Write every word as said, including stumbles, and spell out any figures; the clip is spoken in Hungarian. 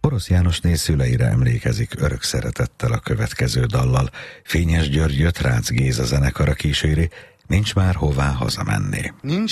Orosz Jánosné szüleire emlékezik örök szeretettel a következő dallal. Fényes Györgyöt Rácz Géza zenekara kíséri, Nincs már hová hazamenni. Nincs